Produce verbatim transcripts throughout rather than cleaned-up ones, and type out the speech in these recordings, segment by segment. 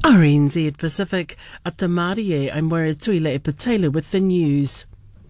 R N Z Pacific at the Marie, I'm Tuile Epatela with the news.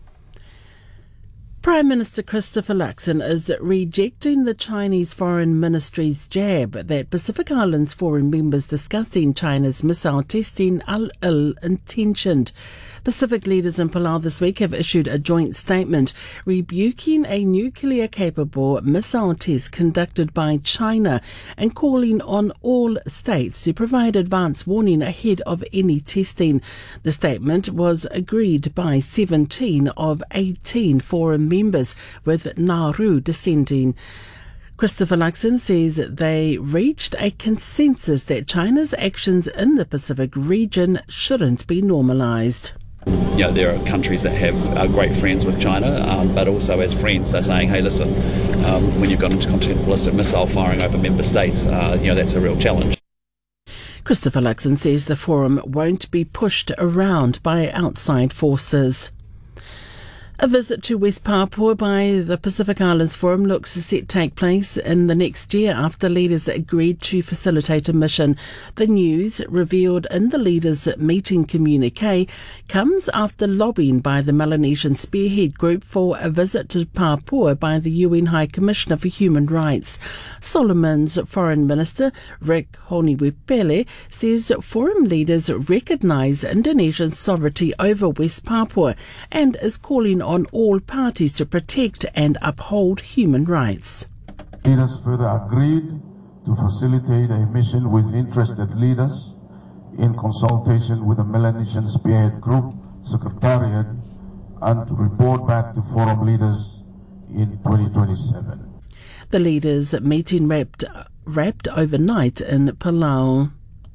Prime Minister Christopher Luxon is rejecting the Chinese Foreign Ministry's jab that Pacific Islands Forum members discussing China's missile testing are ill-intentioned. Pacific leaders in Palau this week have issued a joint statement rebuking a nuclear-capable missile test conducted by China and calling on all states to provide advance warning ahead of any testing. The statement was agreed by seventeen of eighteen forum members, with Nauru dissenting. Christopher Luxon says they reached a consensus that China's actions in the Pacific region shouldn't be normalised. You know, there are countries that have are great friends with China, um, but also as friends, they're saying, hey, listen, um, when you've got intercontinental ballistic missile firing over member states, uh, you know, that's a real challenge. Christopher Luxon says the forum won't be pushed around by outside forces. A visit to West Papua by the Pacific Islands Forum looks set to take place in the next year after leaders agreed to facilitate a mission. The news, revealed in the leaders' meeting communique, comes after lobbying by the Melanesian Spearhead Group for a visit to Papua by the U N High Commissioner for Human Rights. Solomon's Foreign Minister, Rick Honiwepele, says forum leaders recognise Indonesia's sovereignty over West Papua and is calling on all parties to protect and uphold human rights. Leaders further agreed to facilitate a mission with interested leaders in consultation with the Melanesian Spearhead Group Secretariat and to report back to forum leaders in twenty twenty-seven. The leaders' meeting wrapped, wrapped overnight in Palau.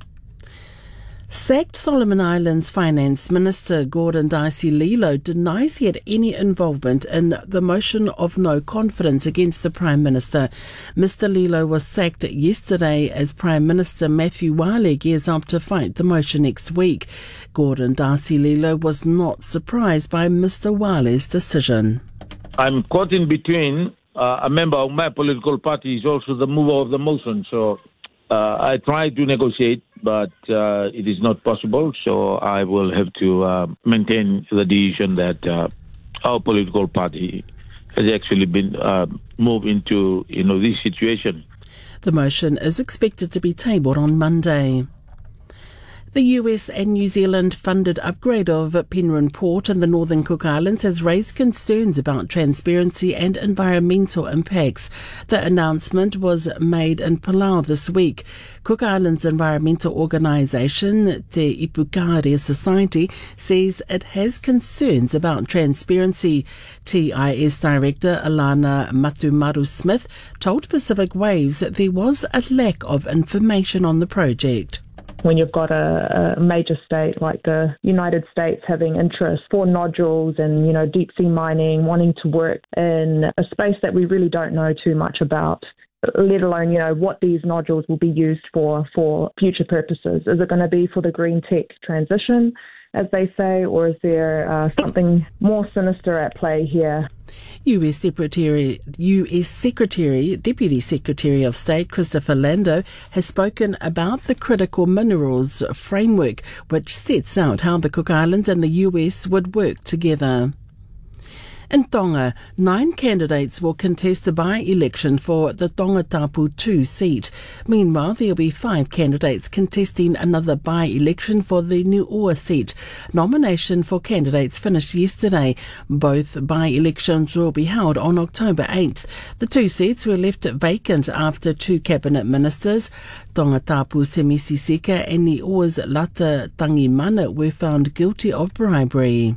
Sacked Solomon Islands Finance Minister Gordon Darcy-Lilo denies he had any involvement in the motion of no confidence against the Prime Minister. Mister Lilo was sacked yesterday as Prime Minister Matthew Wale gears up to fight the motion next week. Gordon Darcy-Lilo was not surprised by Mister Wale's decision. I'm caught in between. Uh, a member of my political party is also the mover of the motion, so uh, I tried to negotiate, but uh, it is not possible, so I will have to uh, maintain the decision that uh, our political party has actually been uh, moved into, you know, this situation. The motion is expected to be tabled on Monday. The U S and New Zealand funded upgrade of Penryn Port in the Northern Cook Islands has raised concerns about transparency and environmental impacts. The announcement was made in Palau this week. Cook Islands environmental organisation Te Ipukare Society says it has concerns about transparency. T I S Director Alana Matumaru-Smith told Pacific Waves that there was a lack of information on the project. When you've got a, a major state like the United States having interest for nodules and, you know, deep sea mining, wanting to work in a space that we really don't know too much about, let alone, you know, what these nodules will be used for, for future purposes. Is it going to be for the green tech transition, as they say, or is there uh, something more sinister at play here? U S Secretary, U S Secretary, Deputy Secretary of State Christopher Lando has spoken about the critical minerals framework, which sets out how the Cook Islands and the U S would work together. In Tonga, nine candidates will contest the by-election for the Tongatapu two seat. Meanwhile, there will be five candidates contesting another by-election for the Nuua seat. Nomination for candidates finished yesterday. Both by-elections will be held on October eighth. The two seats were left vacant after two cabinet ministers, Tongatapu Semisiseka and Niua's Lata Tangimana, were found guilty of bribery.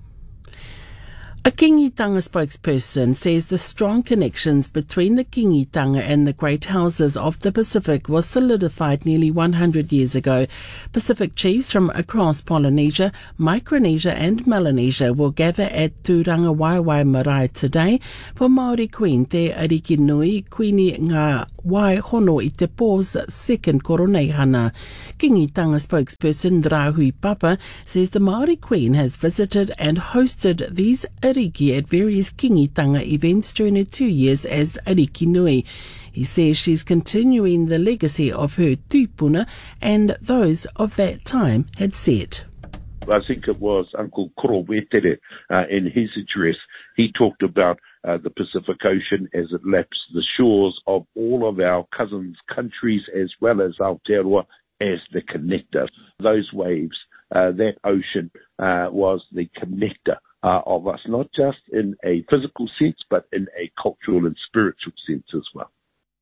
A Kingitanga spokesperson says the strong connections between the Kingitanga and the great houses of the Pacific was solidified nearly one hundred years ago. Pacific chiefs from across Polynesia, Micronesia and Melanesia will gather at Tūranga Waiwai Marae today for Māori Queen Te Arikinui Queenie Ngā Waihono i Te Pō's second Koroneihana. Kingitanga spokesperson Rahui Papa says the Māori Queen has visited and hosted these ariki at various Kingitanga events during her two years as Ariki Nui. He says she's continuing the legacy of her tūpuna and those of that time had said. I think it was Uncle Koro Wetere uh, in his address. He talked about uh, the Pacific Ocean as it laps the shores of all of our cousins' countries as well as Aotearoa as the connector. Those waves, uh, that ocean uh, was the connector uh, of us, not just in a physical sense, but in a cultural and spiritual sense as well.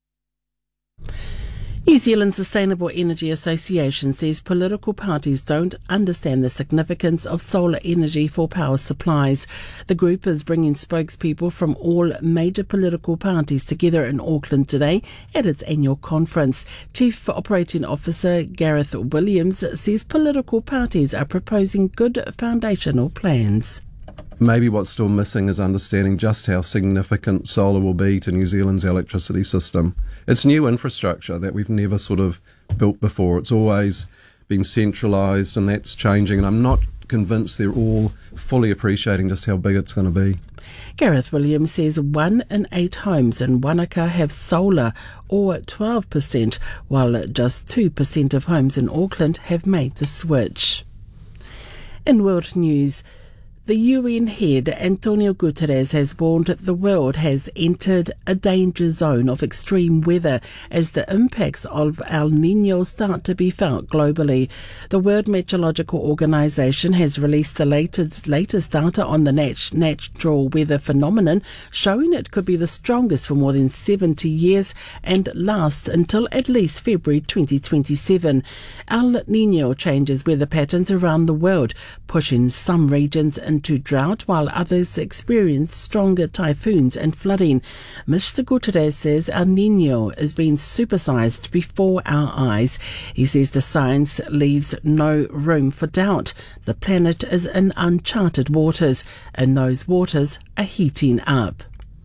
New Zealand Sustainable Energy Association says political parties don't understand the significance of solar energy for power supplies. The group is bringing spokespeople from all major political parties together in Auckland today at its annual conference. Chief Operating Officer Gareth Williams says political parties are proposing good foundational plans. Maybe what's still missing is understanding just how significant solar will be to New Zealand's electricity system. It's new infrastructure that we've never sort of built before. It's always been centralised, and that's changing, and I'm not convinced they're all fully appreciating just how big it's going to be. Gareth Williams says one in eight homes in Wanaka have solar, or twelve percent, while just two percent of homes in Auckland have made the switch. In world news, the U N head Antonio Guterres has warned the world has entered a danger zone of extreme weather as the impacts of El Niño start to be felt globally. The World Meteorological Organization has released the latest, latest data on the nat- natural weather phenomenon, showing it could be the strongest for more than seventy years and last until at least February twenty twenty-seven. El Niño changes weather patterns around the world, pushing some regions into drought while others experience stronger typhoons and flooding. Mister Guterres says El Niño is being supersized before our eyes. He says the science leaves no room for doubt. The planet is in uncharted waters, and those waters are heating up.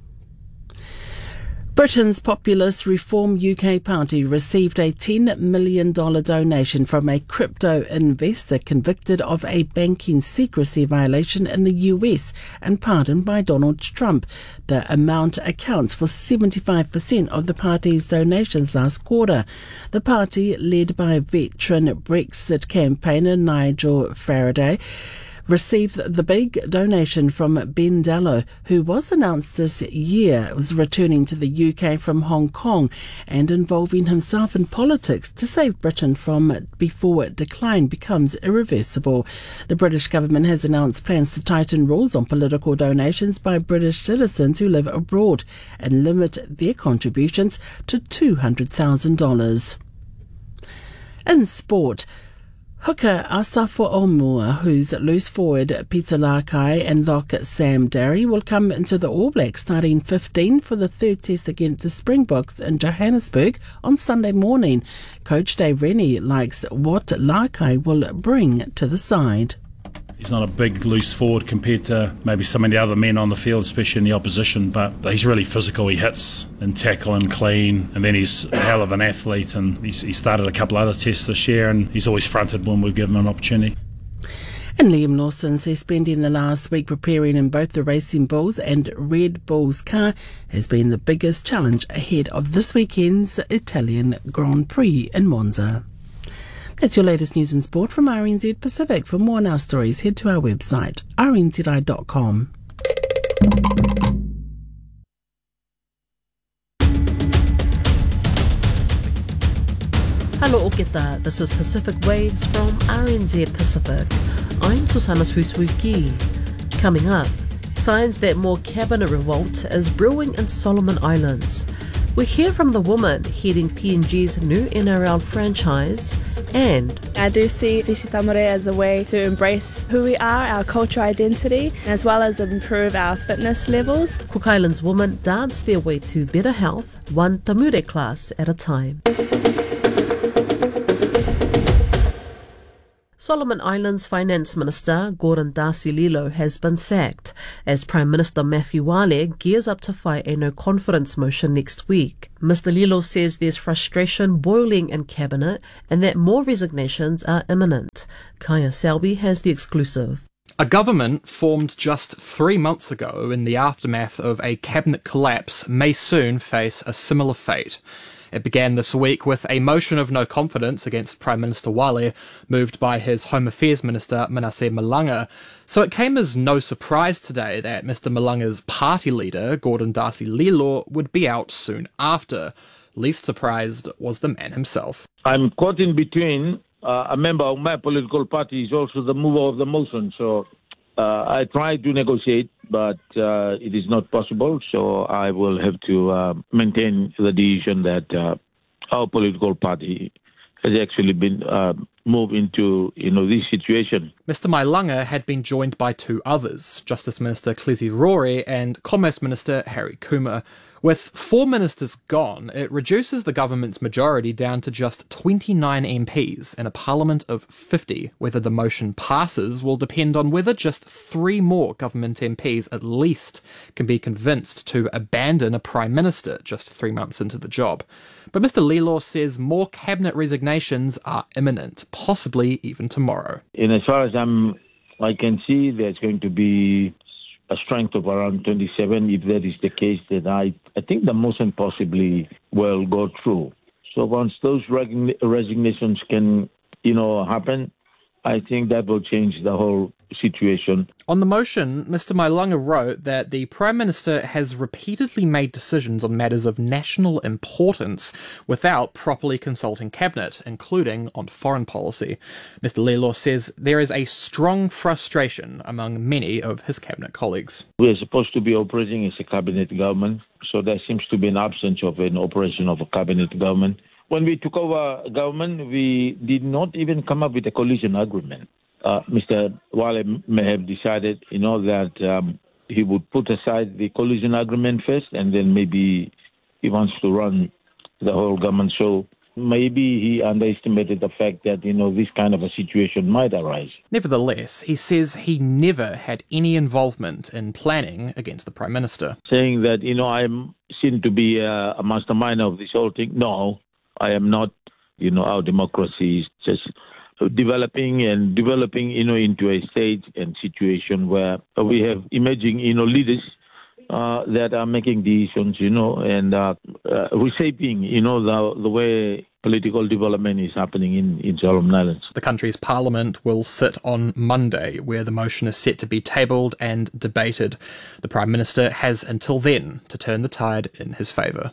Britain's populist Reform U K party received a ten million dollars donation from a crypto investor convicted of a banking secrecy violation in the U S and pardoned by Donald Trump. The amount accounts for seventy-five percent of the party's donations last quarter. The party, led by veteran Brexit campaigner Nigel Farage, received the big donation from Ben Dallo, who was announced this year was returning to the U K from Hong Kong and involving himself in politics to save Britain from before decline becomes irreversible. The British government has announced plans to tighten rules on political donations by British citizens who live abroad and limit their contributions to two hundred thousand dollars. In sport, hooker Asafo Omua, who's loose forward Peter Lakai and lock Sam Darry will come into the All Blacks starting fifteen for the third test against the Springboks in Johannesburg on Sunday morning. Coach Dave Rennie likes what Lakai will bring to the side. He's not a big loose forward compared to maybe some of the other men on the field, especially in the opposition, but he's really physical. He hits and tackle and clean, and then he's a hell of an athlete, and he's, he started a couple other tests this year, and he's always fronted when we've given him an opportunity. And Liam Lawson says spending the last week preparing in both the Racing Bulls and Red Bulls car has been the biggest challenge ahead of this weekend's Italian Grand Prix in Monza. That's your latest news and sport from R N Z Pacific. For more on our stories, head to our website, r n z i dot com. Hello Oketa, this is Pacific Waves from R N Z Pacific. I'm Susana Tuisuiki. Coming up, signs that more cabinet revolt is brewing in Solomon Islands. We hear from the woman heading P N G's new N R L franchise, and I do see Sisi Tamare as a way to embrace who we are, our cultural identity, as well as improve our fitness levels. Cook Islands women dance their way to better health, one tamure class at a time. Solomon Islands Finance Minister Gordon Darcy Lilo has been sacked as Prime Minister Matthew Wale gears up to fight a no-confidence motion next week. Mister Lilo says there's frustration boiling in Cabinet and that more resignations are imminent. Kaya Selby has the exclusive. A government formed just three months ago in the aftermath of a cabinet collapse may soon face a similar fate. It began this week with a motion of no confidence against Prime Minister Wale, moved by his Home Affairs Minister Manasseh Malanga. So it came as no surprise today that Mister Malanga's party leader, Gordon Darcy Lilo, would be out soon after. Least surprised was the man himself. I'm caught in between. Uh, a member of my political party is also the mover of the motion, so uh, I tried to negotiate, but uh, it is not possible, so I will have to uh, maintain the decision that uh, our political party has actually been uh, moved into, you know, this situation. Mister Malanga had been joined by two others, Justice Minister Clezi Rory and Commerce Minister Harry Kuma. With four ministers gone, it reduces the government's majority down to just twenty-nine M Ps in a parliament of fifty. Whether the motion passes will depend on whether just three more government M Ps at least can be convinced to abandon a prime minister just three months into the job. But Mister Lilo says more cabinet resignations are imminent, possibly even tomorrow. And as far as I'm, I can see, there's going to be a strength of around twenty-seven. If that is the case, then I, I think the motion possibly will go through. So once those reg- resignations can, you know, happen, I think that will change the whole situation. On the motion, Mister Malanga wrote that the Prime Minister has repeatedly made decisions on matters of national importance without properly consulting Cabinet, including on foreign policy. Mister Lilo says there is a strong frustration among many of his Cabinet colleagues. We are supposed to be operating as a Cabinet government, so there seems to be an absence of an operation of a Cabinet government. When we took over government, we did not even come up with a coalition agreement. Uh, Mister Wale may have decided, you know, that um, he would put aside the coalition agreement first, and then maybe he wants to run the whole government. So maybe he underestimated the fact that, you know, this kind of a situation might arise. Nevertheless, he says he never had any involvement in planning against the Prime Minister. Saying that, you know, I'm seen to be a, a mastermind of this whole thing. No, I am not. You know, our democracy is just developing and developing, you know, into a stage and situation where we have emerging, you know, leaders uh, that are making decisions, you know, and uh, uh, reshaping, you know, the, the way political development is happening in, in Solomon Islands. The country's parliament will sit on Monday, where the motion is set to be tabled and debated. The Prime Minister has until then to turn the tide in his favour.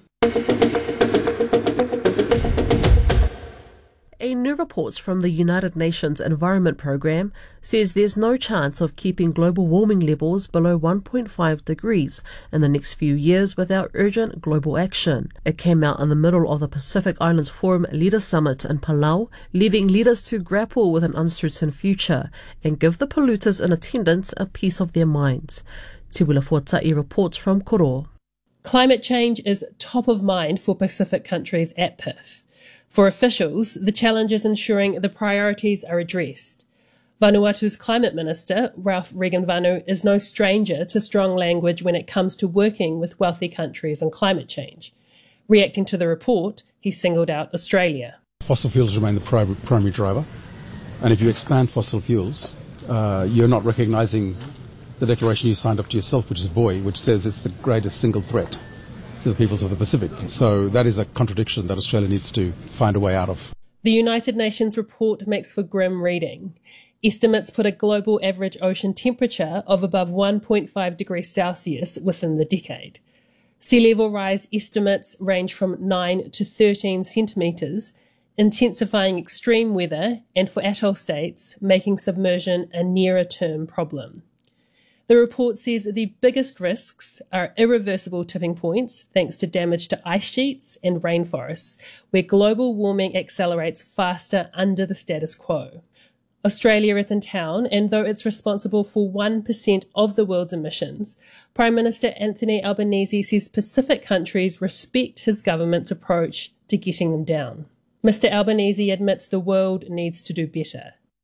A new report from the United Nations Environment Programme says there's no chance of keeping global warming levels below one point five degrees in the next few years without urgent global action. It came out in the middle of the Pacific Islands Forum Leaders Summit in Palau, leaving leaders to grapple with an uncertain future and give the polluters in attendance a piece of their minds. Te Wila Fuatai reports from Koro. Climate change is top of mind for Pacific countries at P I F. For officials, the challenge is ensuring the priorities are addressed. Vanuatu's Climate Minister, Ralph Regenvanu, is no stranger to strong language when it comes to working with wealthy countries on climate change. Reacting to the report, he singled out Australia. Fossil fuels remain the pri- primary driver, and if you expand fossil fuels, uh, you're not recognising the declaration you signed up to yourself, which is B O I, which says it's the greatest single threat to the peoples of the Pacific. So that is a contradiction that Australia needs to find a way out of. The United Nations report makes for grim reading. Estimates put a global average ocean temperature of above one point five degrees Celsius within the decade. Sea level rise estimates range from nine to thirteen centimetres, intensifying extreme weather and, for atoll states, making submersion a nearer-term problem. The report says the biggest risks are irreversible tipping points thanks to damage to ice sheets and rainforests, where global warming accelerates faster under the status quo. Australia is in town, and though it's responsible for one percent of the world's emissions, Prime Minister Anthony Albanese says Pacific countries respect his government's approach to getting them down. Mister Albanese admits the world needs to do better.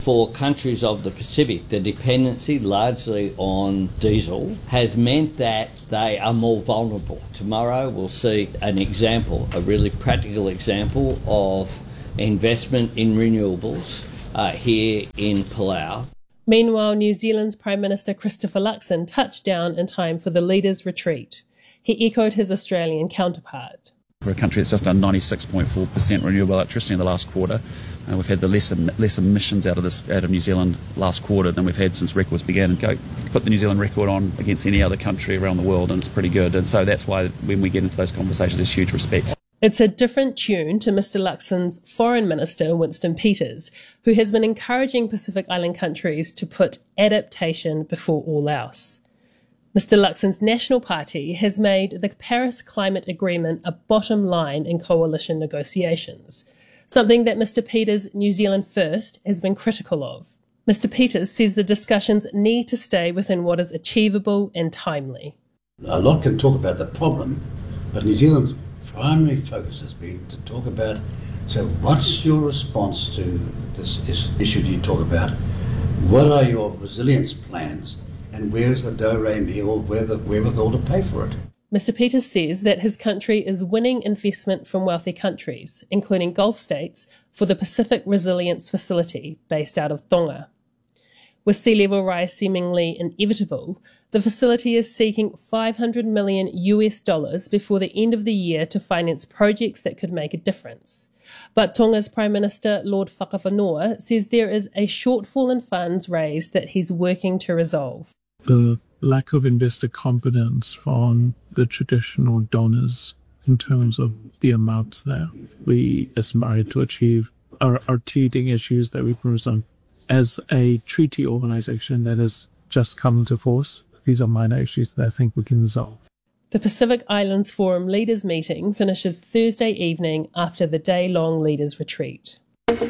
for countries of the Pacific, the dependency largely on diesel has meant that they are more vulnerable. Tomorrow we'll see an example, a really practical example of investment in renewables uh, here in Palau. Meanwhile, New Zealand's Prime Minister Christopher Luxon touched down in time for the leaders' retreat. He echoed his Australian counterpart. We're a country that's just done ninety-six point four percent renewable electricity in the last quarter. Uh, we've had the less, less emissions out of this out of New Zealand last quarter than we've had since records began. And go put the New Zealand record on against any other country around the world, and it's pretty good. And so that's why when we get into those conversations, there's huge respect. It's a different tune to Mister Luxon's Foreign Minister, Winston Peters, who has been encouraging Pacific Island countries to put adaptation before all else. Mister Luxon's National Party has made the Paris Climate Agreement a bottom line in coalition negotiations, something that Mister Peters' New Zealand First has been critical of. Mister Peters says the discussions need to stay within what is achievable and timely. A lot can talk about the problem, but New Zealand's primary focus has been to talk about, so what's your response to this issue you talk about? What are your resilience plans? And where's the do-re-mi or where the wherewithal to pay for it? Mister Peters says that his country is winning investment from wealthy countries, including Gulf states, for the Pacific Resilience Facility based out of Tonga. With sea level rise seemingly inevitable, the facility is seeking five hundred million U S dollars before the end of the year to finance projects that could make a difference. But Tonga's Prime Minister, Lord Whakawhanaua, says there is a shortfall in funds raised that he's working to resolve. The lack of investor confidence from the traditional donors in terms of the amounts there. We aspire to achieve our, our teething issues that we present. As a treaty organization that has just come into force, these are minor issues that I think we can resolve. The Pacific Islands Forum Leaders Meeting finishes Thursday evening after the day-long Leaders Retreat.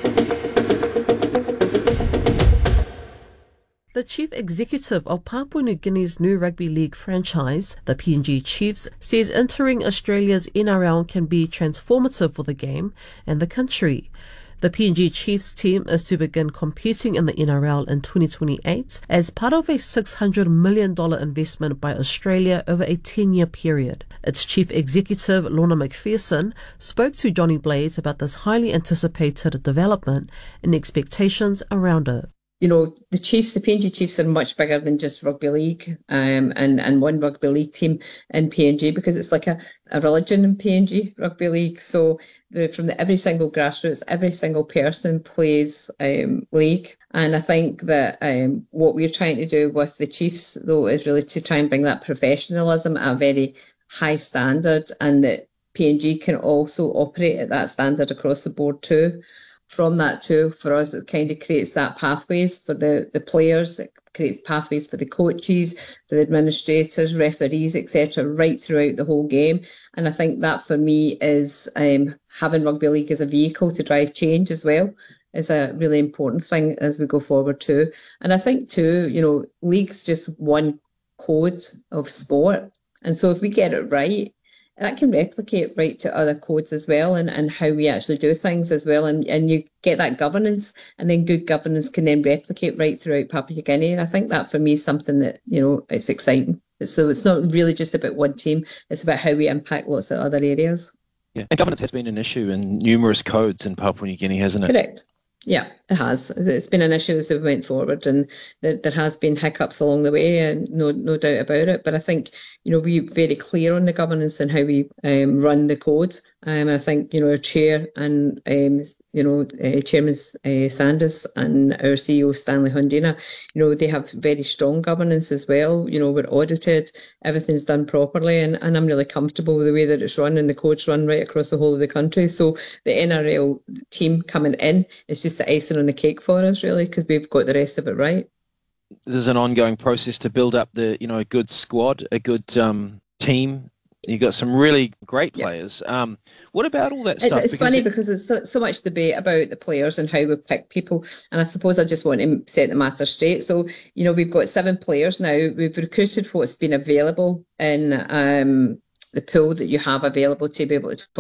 The chief executive of Papua New Guinea's new rugby league franchise, the P N G Chiefs, says entering Australia's N R L can be transformative for the game and the country. The P N G Chiefs team is to begin competing in the N R L in twenty twenty-eight as part of a six hundred million dollars investment by Australia over a ten-year period. Its chief executive, Lorna McPherson, spoke to Johnny Blades about this highly anticipated development and expectations around it. You know, the Chiefs, the P N G Chiefs are much bigger than just rugby league um, and, and one rugby league team in P N G, because it's like a, a religion in P N G rugby league. So the, from the, every single grassroots, every single person plays um, league. And I think that um, what we're trying to do with the Chiefs, though, is really to try and bring that professionalism at a very high standard, and that P N G can also operate at that standard across the board too. From that too, for us, it kind of creates that pathways for the, the players, it creates pathways for the coaches, for the administrators, referees, et cetera, right throughout the whole game. And I think that for me is um, having rugby league as a vehicle to drive change as well is a really important thing as we go forward too. And I think too, you know, league's just one code of sport. And so if we get it right, that can replicate right to other codes as well, and, and how we actually do things as well. And, and you get that governance, and then good governance can then replicate right throughout Papua New Guinea. And I think that for me is something that, you know, it's exciting. So it's not really just about one team, it's about how we impact lots of other areas. Yeah, and governance has been an issue in numerous codes in Papua New Guinea, hasn't it? Correct. Yeah, it has. It's been an issue as we went forward, and there, there has been hiccups along the way, and no no doubt about it. But I think, you know, we're very clear on the governance and how we um, run the code. Um, I think, you know, our chair and, um, you know, uh, Chairman uh, Sanders and our C E O Stanley Hundina, you know, they have very strong governance as well. You know, we're audited, everything's done properly, and, and I'm really comfortable with the way that it's run, and the code's run right across the whole of the country. So the N R L team coming in is just the icing on the cake for us, really, because we've got the rest of it right. There's an ongoing process to build up the, you know, a good squad, a good um, team. You've got some really great players. Yeah. Um, what about all that it's, stuff? It's because funny it... because there's so, so much debate about the players and how we pick people. And I suppose I just want to set the matter straight. So, you know, we've got seven players now. We've recruited what's been available in um, the pool that you have available to be able to talk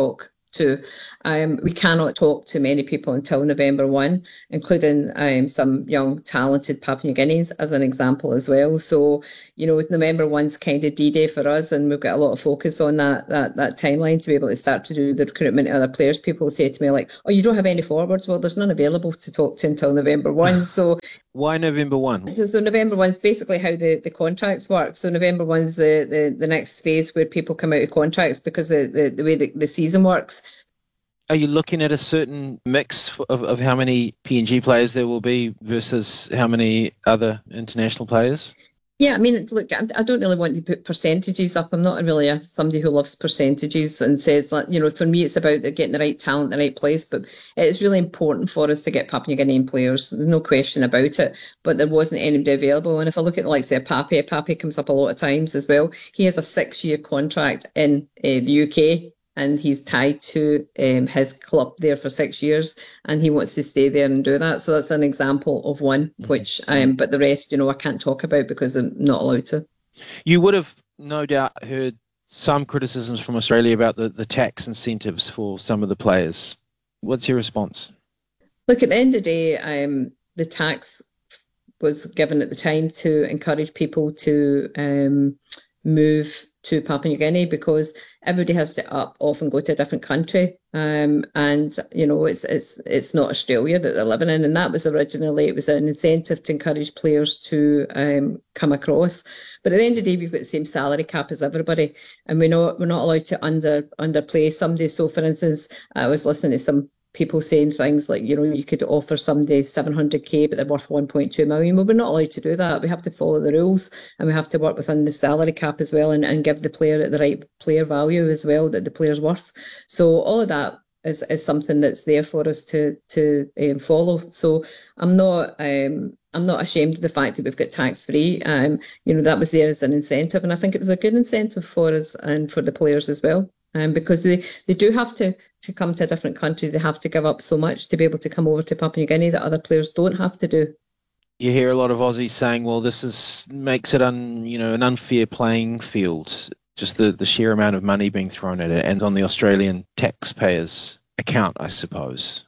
too. Um, we cannot talk to many people until November first, including um, some young, talented Papua New Guineans as an example as well. So, you know, November first is kind of D-Day for us, and we've got a lot of focus on that, that that timeline to be able to start to do the recruitment of other players. People say to me like, oh, you don't have any forwards? Well, there's none available to talk to until November first. So why November first? So, so November first is basically how the, the contracts work. So November first is the, the, the next phase where people come out of contracts because the, the, the way the, the season works. Are you looking at a certain mix of, of how many P N G players there will be versus how many other international players? Yeah, I mean, look, I don't really want to put percentages up. I'm not really a, somebody who loves percentages and says, that, you know, for me, it's about getting the right talent in the right place. But it's really important for us to get Papua New Guinean players. There's no question about it. But there wasn't anybody available. And if I look at the likes of Pape, Pape comes up a lot of times as well. He has a six-year contract in uh, the U K. And he's tied to um, his club there for six years, and he wants to stay there and do that. So that's an example of one, which, um, but the rest, you know, I can't talk about because I'm not allowed to. You would have no doubt heard some criticisms from Australia about the, the tax incentives for some of the players. What's your response? Look, at the end of the day, um, the tax was given at the time to encourage people to um, move to Papua New Guinea because everybody has to up off and go to a different country, um, and you know it's it's it's not Australia that they're living in, and that was originally it was an incentive to encourage players to um, come across. But at the end of the day, we've got the same salary cap as everybody, and we're not we're not allowed to under underplay somebody. So, for instance, I was listening to some people saying things like, you know, you could offer somebody seven hundred k, but they're worth one point two million. Well, we're not allowed to do that. We have to follow the rules, and we have to work within the salary cap as well, and, and give the player the right player value as well that the player's worth. So all of that is, is something that's there for us to to um, follow. So I'm not um, I'm not ashamed of the fact that we've got tax free. Um, you know, that was there as an incentive, and I think it was a good incentive for us and for the players as well. Um, because they, they do have to, to come to a different country. They have to give up so much to be able to come over to Papua New Guinea that other players don't have to do. You hear a lot of Aussies saying, well, this is makes it un, you know, an unfair playing field, just the, the sheer amount of money being thrown at it and on the Australian taxpayers' account, I suppose.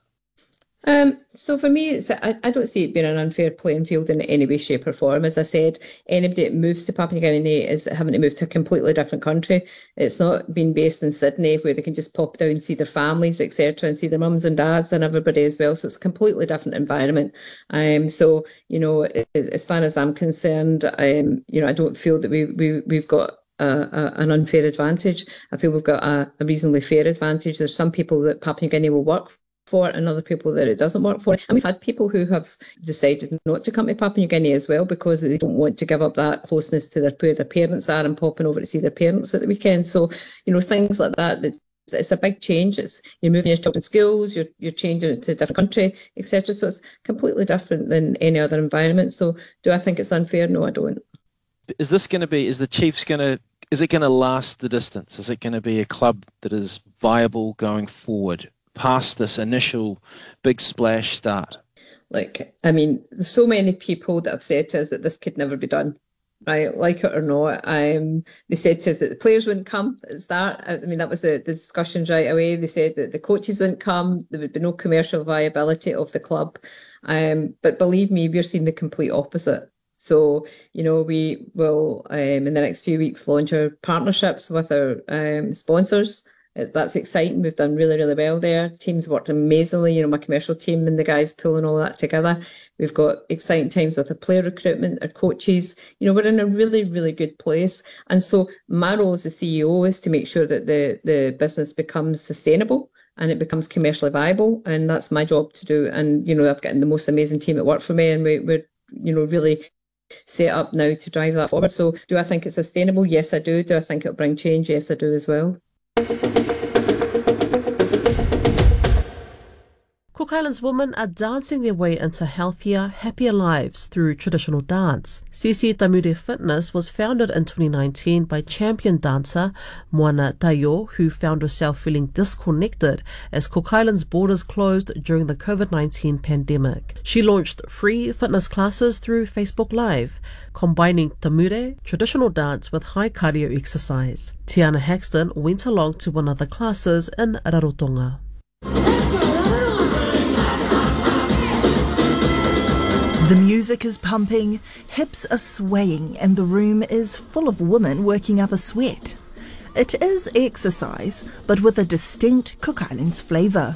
Um, so for me, it's, I, I don't see it being an unfair playing field in any way, shape or form. As I said, anybody that moves to Papua New Guinea is having to move to a completely different country. It's not being based in Sydney where they can just pop down and see their families, et cetera, and see their mums and dads and everybody as well. So it's a completely different environment. Um, so, you know, as far as I'm concerned, um, you know, I don't feel that we, we, we've got A, a, an unfair advantage. I feel we've got a, a reasonably fair advantage. There's some people that Papua New Guinea will work for and other people that it doesn't work for. And we've had people who have decided not to come to Papua New Guinea as well because they don't want to give up that closeness to their, where their parents are and popping over to see their parents at the weekend. So, you know, things like that, it's, it's a big change. It's you're moving your children to schools, you're you're changing it to a different country, et cetera. So it's completely different than any other environment. So do I think it's unfair? No, I don't. Is this going to be, is the Chiefs going to, is it going to last the distance? Is it going to be a club that is viable going forward past this initial big splash start? Like, I mean, there's so many people that have said to us that this could never be done, right? Like it or not. Um, they said to us that the players wouldn't come at the start. I mean, that was the, the discussions right away. They said that the coaches wouldn't come. There would be no commercial viability of the club. Um, but believe me, we're seeing the complete opposite. So, you know, we will, um, in the next few weeks, launch our partnerships with our um, sponsors. That's exciting. We've done really, really well there. Teams worked amazingly. You know, my commercial team and the guys pulling all that together. We've got exciting times with our player recruitment, our coaches. You know, we're in a really, really good place. And so my role as the C E O is to make sure that the, the business becomes sustainable and it becomes commercially viable. And that's my job to do. And, you know, I've got the most amazing team that work for me, and we, we're, you know, really set up now to drive that forward. So do I think it's sustainable? Yes, I do. Do I think it'll bring change? Yes, I do as well. Ko Cook Islands women are dancing their way into healthier, happier lives through traditional dance. Sisi Tamure Fitness was founded in twenty nineteen by champion dancer Moana Tayo, who found herself feeling disconnected as Cook Islands borders closed during the covid nineteen pandemic. She launched free fitness classes through Facebook Live, combining Tamure, traditional dance with high cardio exercise. Tiana Haxton went along to one of the classes in Rarotonga. The music is pumping, hips are swaying, and the room is full of women working up a sweat. It is exercise, but with a distinct Cook Islands flavour.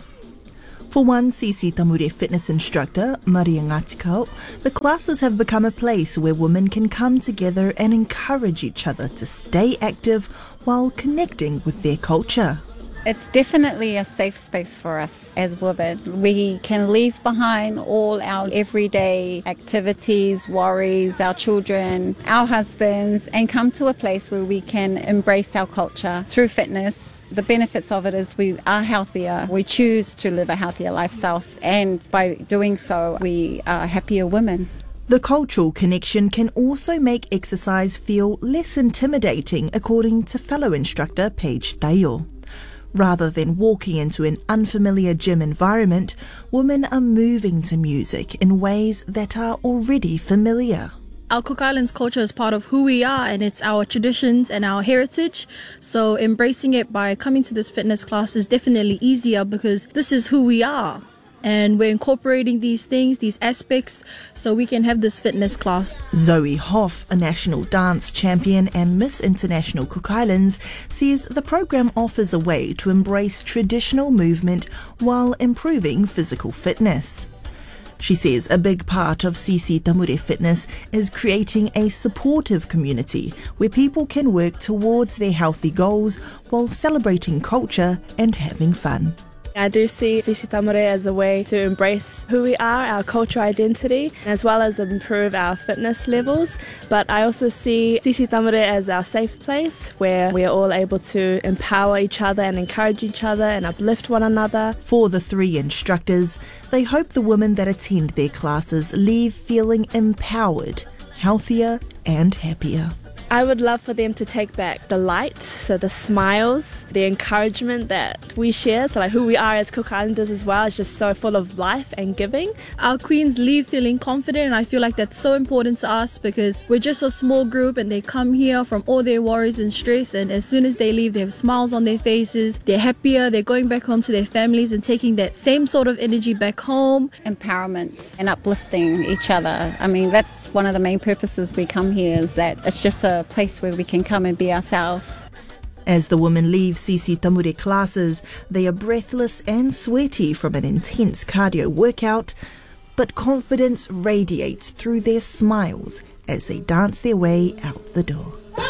For one Sisi Tamure fitness instructor, Maria Ngatikau, the classes have become a place where women can come together and encourage each other to stay active while connecting with their culture. It's definitely a safe space for us as women. We can leave behind all our everyday activities, worries, our children, our husbands, and come to a place where we can embrace our culture through fitness. The benefits of it is we are healthier. We choose to live a healthier lifestyle, and by doing so, we are happier women. The cultural connection can also make exercise feel less intimidating, according to fellow instructor Paige Tayo. Rather than walking into an unfamiliar gym environment, women are moving to music in ways that are already familiar. Our Cook Islands culture is part of who we are, and it's our traditions and our heritage. So embracing it by coming to this fitness class is definitely easier because this is who we are. And we're incorporating these things, these aspects, so we can have this fitness class. Zoe Hoff, a national dance champion and Miss International Cook Islands, says the program offers a way to embrace traditional movement while improving physical fitness. She says a big part of Sisi Tamure Fitness is creating a supportive community where people can work towards their healthy goals while celebrating culture and having fun. I do see Sisi Tamure as a way to embrace who we are, our cultural identity, as well as improve our fitness levels. But I also see Sisi Tamure as our safe place where we are all able to empower each other and encourage each other and uplift one another. For the three instructors, they hope the women that attend their classes leave feeling empowered, healthier and happier. I would love for them to take back the light, so the smiles, the encouragement that we share, so like who we are as Cook Islanders as well is just so full of life and giving. Our queens leave feeling confident, and I feel like that's so important to us because we're just a small group and they come here from all their worries and stress, and as soon as they leave they have smiles on their faces, they're happier, they're going back home to their families and taking that same sort of energy back home. Empowerment and uplifting each other. I mean, that's one of the main purposes we come here, is that it's just a place where we can come and be ourselves. As the women leave Sisi Tamure classes, they are breathless and sweaty from an intense cardio workout, but confidence radiates through their smiles as they dance their way out the door.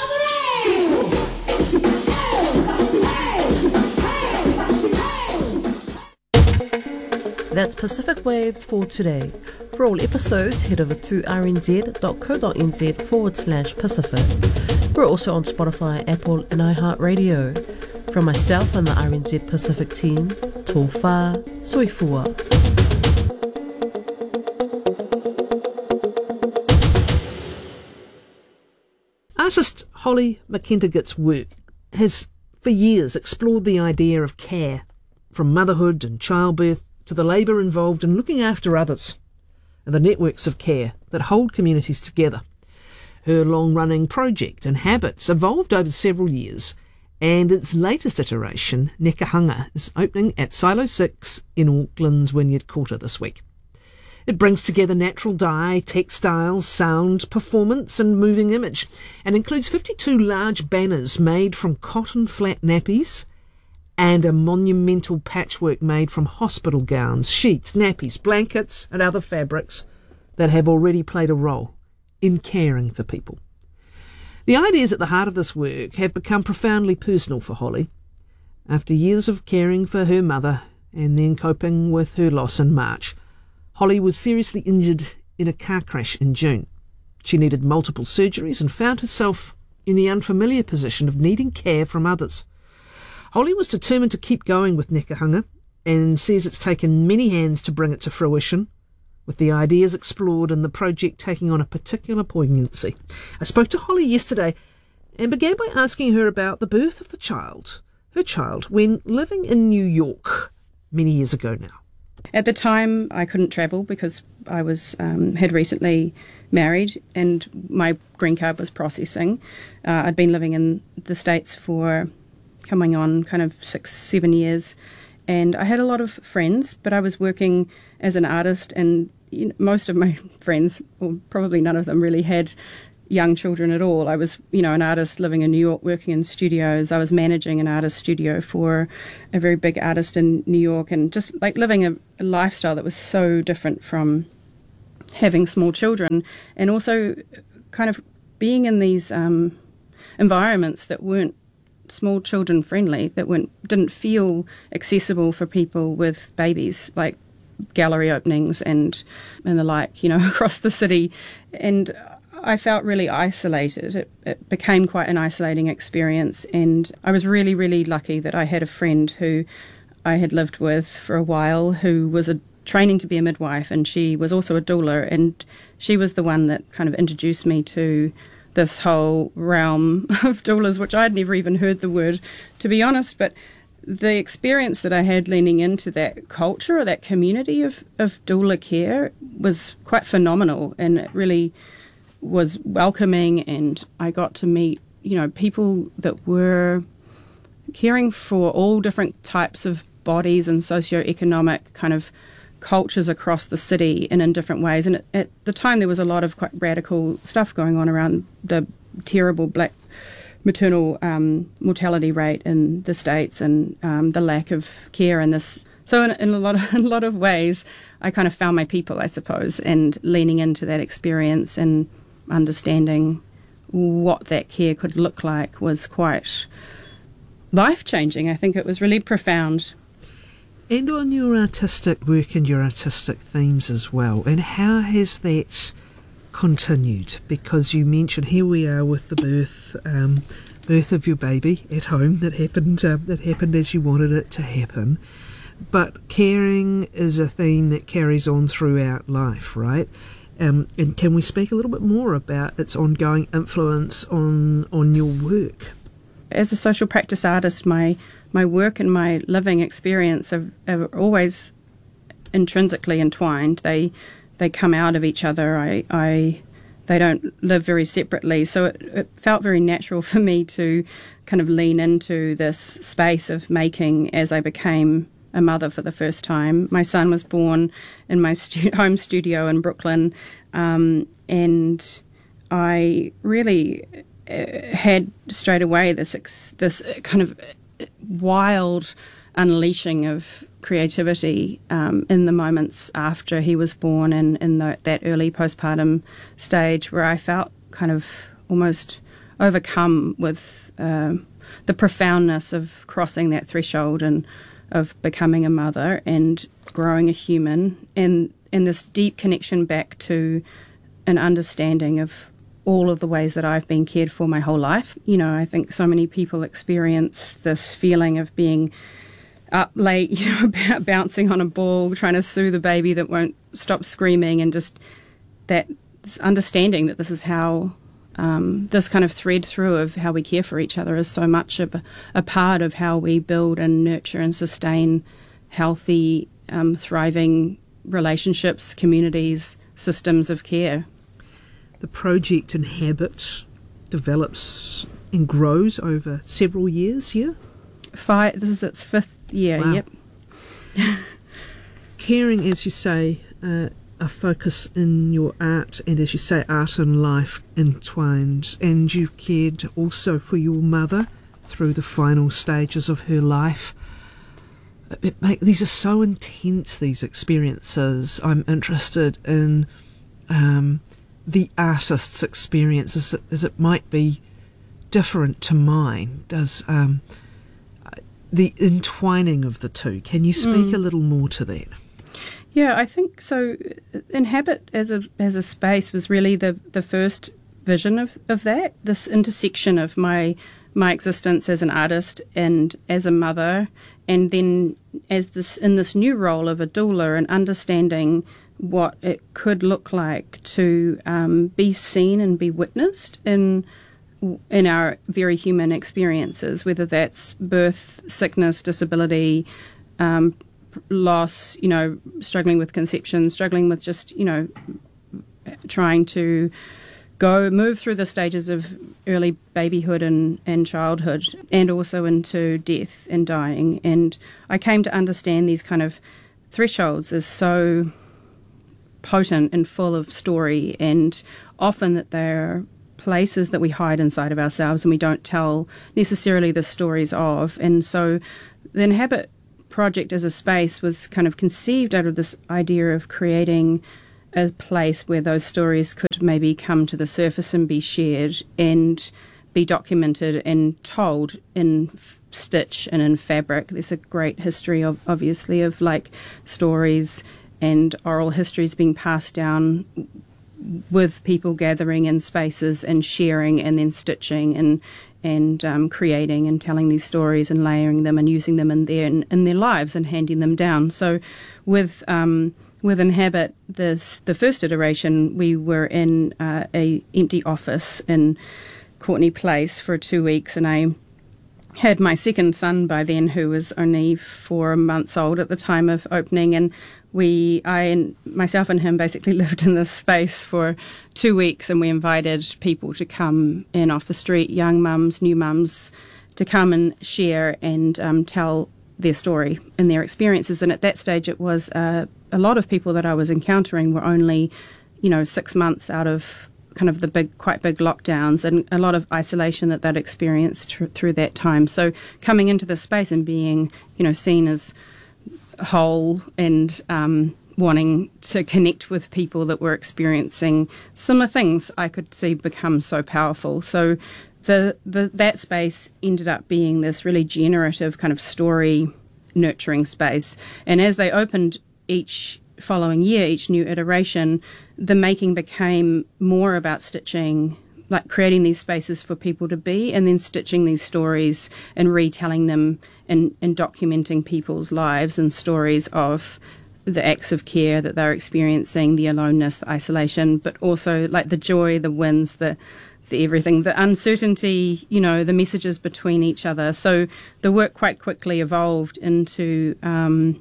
That's Pacific Waves for today. For all episodes, head over to rnz.co.nz forward slash Pacific. We're also on Spotify, Apple and iHeartRadio. From myself and the R N Z Pacific team, tō whā, soifua. Artist Holly McKentigut's work has for years explored the idea of care, from motherhood and childbirth to the labour involved in looking after others, and the networks of care that hold communities together. Her long-running project and habits evolved over several years, and its latest iteration, Nekahanga, is opening at Silo six in Auckland's Wynyard Quarter this week. It brings together natural dye, textiles, sound, performance and moving image, and includes fifty-two large banners made from cotton flat nappies and a monumental patchwork made from hospital gowns, sheets, nappies, blankets and other fabrics that have already played a role in caring for people. The ideas at the heart of this work have become profoundly personal for Holly. After years of caring for her mother and then coping with her loss in March, Holly was seriously injured in a car crash in June. She needed multiple surgeries and found herself in the unfamiliar position of needing care from others. Holly was determined to keep going with Nekahanga, and says it's taken many hands to bring it to fruition, with the ideas explored and the project taking on a particular poignancy. I spoke to Holly yesterday and began by asking her about the birth of the child, her child, when living in New York many years ago now. At the time, I couldn't travel because I was um, had recently married and my green card was processing. Uh, I'd been living in the States for coming on kind of six, seven years, and I had a lot of friends, but I was working as an artist, and you know, most of my friends, or probably none of them, really had young children at all. I was, you know, an artist living in New York, working in studios. I was managing an artist studio for a very big artist in New York, and just like living a, a lifestyle that was so different from having small children, and also kind of being in these um, environments that weren't small children friendly, that weren't didn't feel accessible for people with babies, like gallery openings and and the like, you know, across the city. And I felt really isolated. It, it became quite an isolating experience, and I was really, really lucky that I had a friend who I had lived with for a while who was a, training to be a midwife, and she was also a doula, and she was the one that kind of introduced me to this whole realm of doulas, which I'd never even heard the word, to be honest. But the experience that I had leaning into that culture, or that community of, of doula care, was quite phenomenal, and it really was welcoming, and I got to meet, you know, people that were caring for all different types of bodies and socioeconomic kind of cultures across the city and in different ways. And at, at the time there was a lot of quite radical stuff going on around the terrible black maternal um, mortality rate in the States, and um, the lack of care in this. So in, in a lot of in a lot of ways, I kind of found my people, I suppose, and leaning into that experience and understanding what that care could look like was quite life-changing. I think it was really profound. And on your artistic work and your artistic themes as well, and how has that continued? Because you mentioned, here we are with the birth um, birth of your baby at home that happened uh, that happened as you wanted it to happen, but caring is a theme that carries on throughout life, right? Um, and can we speak a little bit more about its ongoing influence on on your work? As a social practice artist, my my work and my living experience are, are always intrinsically entwined. They they come out of each other. I, I they don't live very separately. So it, it felt very natural for me to kind of lean into this space of making as I became a mother for the first time. My son was born in my stu- home studio in Brooklyn, um, and I really uh, had straight away this ex- this kind of wild unleashing of creativity um, in the moments after he was born, and in the, that early postpartum stage, where I felt kind of almost overcome with uh, the profoundness of crossing that threshold and of becoming a mother and growing a human, and, and this deep connection back to an understanding of all of the ways that I've been cared for my whole life. You know, I think so many people experience this feeling of being up late, you know, b- bouncing on a ball, trying to soothe the baby that won't stop screaming, and just that understanding that this is how Um, this kind of thread through of how we care for each other is so much a, a part of how we build and nurture and sustain healthy, um, thriving relationships, communities, systems of care. The project Inhabit develops and grows over several years, yeah? Five, this is its fifth year, wow. Yep. Caring, as you say, uh, a focus in your art, and as you say, art and life entwined, and you've cared also for your mother through the final stages of her life. It make, these are so intense, these experiences. I'm interested in um, the artist's experience, as it, as it might be different to mine. Does um, the entwining of the two, can you speak mm. a little more to that? Yeah, I think so. Inhabit as a as a space was really the, the first vision of, of that, this intersection of my my existence as an artist and as a mother, and then as this in this new role of a doula, and understanding what it could look like to um, be seen and be witnessed in in our very human experiences, whether that's birth, sickness, disability, um, loss, you know, struggling with conception, struggling with just, you know, trying to go move through the stages of early babyhood and, and childhood, and also into death and dying. And I came to understand these kind of thresholds as so potent and full of story, and often that they're places that we hide inside of ourselves and we don't tell necessarily the stories of. And so the Inhabit project as a space was kind of conceived out of this idea of creating a place where those stories could maybe come to the surface and be shared and be documented and told in f- stitch and in fabric. There's a great history of, obviously, of like stories and oral histories being passed down with people gathering in spaces and sharing and then stitching and and um, creating and telling these stories and layering them and using them in their in, in their lives and handing them down. So with um, with Inhabit, this the first iteration, we were in uh, a empty office in Courtney Place for two weeks, and I had my second son by then, who was only four months old at the time of opening, and we, I and myself and him basically lived in this space for two weeks, and we invited people to come in off the street, young mums, new mums, to come and share and um, tell their story and their experiences. And at that stage, it was uh, a lot of people that I was encountering were only, you know, six months out of kind of the big, quite big lockdowns, and a lot of isolation that they'd experienced tr- through that time. So coming into this space and being, you know, seen as whole and um, wanting to connect with people that were experiencing similar things, I could see become so powerful. So the, the that space ended up being this really generative kind of story nurturing space. And as they opened each following year, each new iteration, the making became more about stitching, like creating these spaces for people to be, and then stitching these stories and retelling them and, and documenting people's lives and stories of the acts of care that they're experiencing, the aloneness, the isolation, but also like the joy, the wins, the the everything, the uncertainty, you know, the messages between each other. So the work quite quickly evolved into um,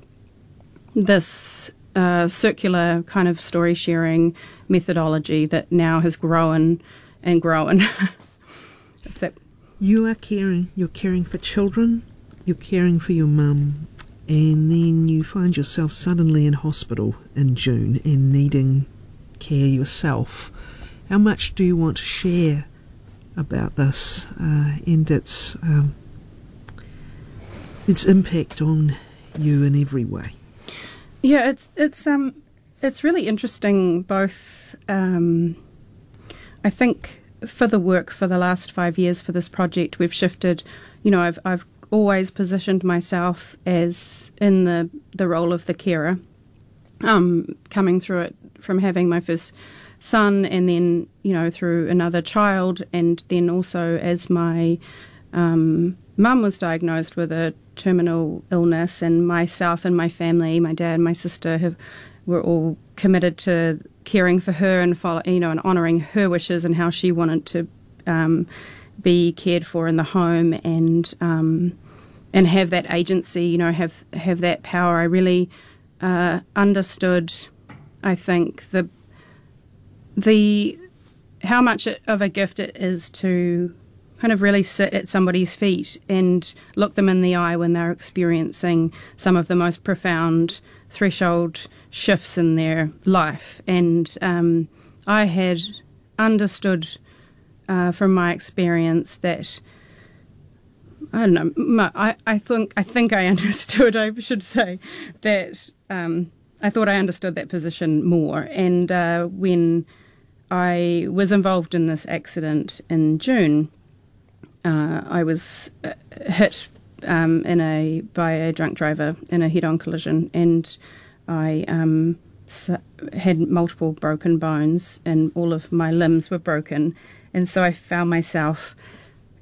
this Uh, circular kind of story sharing methodology that now has grown and grown. that you are caring, you're caring for children, you're caring for your mum, and then you find yourself suddenly in hospital in June and needing care yourself. How much do you want to share about this uh, and its um, its impact on you in every way? Yeah, it's it's um it's really interesting. Both, um, I think, for the work for the last five years for this project, we've shifted. You know, I've I've always positioned myself as in the the role of the carer, um, coming through it from having my first son, and then you know through another child, and then also as my um, mum was diagnosed with a terminal illness, and myself and my family, my dad and my sister, have were all committed to caring for her and follow, you know, and honouring her wishes and how she wanted to um, be cared for in the home, and um, and have that agency, you know, have have that power. I really uh, understood, I think, the the how much of a gift it is to kind of really sit at somebody's feet and look them in the eye when they're experiencing some of the most profound threshold shifts in their life. And um, I had understood uh, from my experience that, I don't know, my, I, I think I think I understood, I should say, that um, I thought I understood that position more. And uh, when I was involved in this accident in June, Uh, I was uh, hit um, in a by a drunk driver in a head-on collision, and I um, s- had multiple broken bones, and all of my limbs were broken. And so I found myself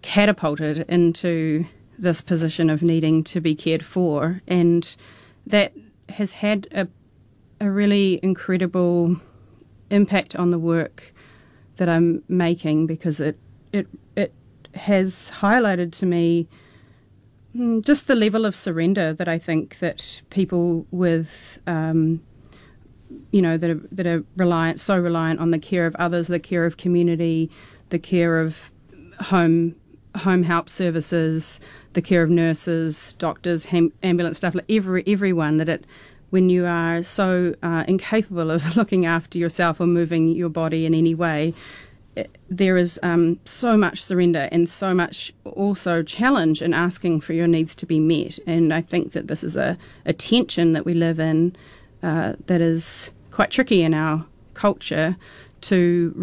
catapulted into this position of needing to be cared for, and that has had a, a really incredible impact on the work that I'm making, because it it it has highlighted to me just the level of surrender that I think that people with um, you know that are, that are reliant so reliant on the care of others, the care of community, the care of home home help services, the care of nurses, doctors, ham- ambulance staff, like every everyone that it. When you are so uh, incapable of looking after yourself or moving your body in any way, it, there is um, so much surrender and so much also challenge in asking for your needs to be met. And I think that this is a, a tension that we live in uh, that is quite tricky in our culture to